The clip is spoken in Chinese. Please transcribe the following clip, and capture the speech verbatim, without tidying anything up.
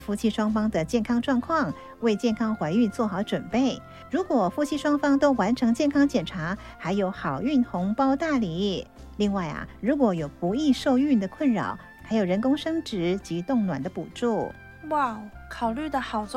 夫妻双方的健康状况，为健康怀孕做好准备。如果夫妻双方都完成健康检查，还有好运红包大礼。另外啊，如果有不易受孕的困扰，还有人工生殖及冻卵的补助。 哇，考虑的好周